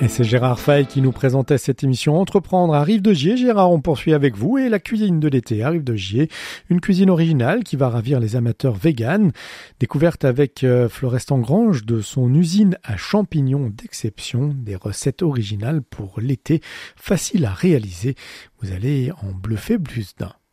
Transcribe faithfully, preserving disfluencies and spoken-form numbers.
Et c'est Gérard Fay qui nous présentait cette émission Entreprendre à Rive-de-Gier. Gérard, on poursuit avec vous et la cuisine de l'été à Rive-de-Gier. Une cuisine originale qui va ravir les amateurs véganes. Découverte avec euh, Florestan Grange de son usine à champignons d'exception. Des recettes originales pour l'été, faciles à réaliser. Vous allez en bluffer plus d'un.